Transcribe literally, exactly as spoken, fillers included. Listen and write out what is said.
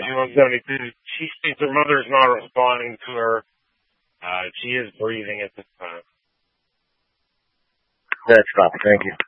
one seventy-two. She states her mother is not responding to her. Uh, she is breathing at this time. That's copy. Thank you.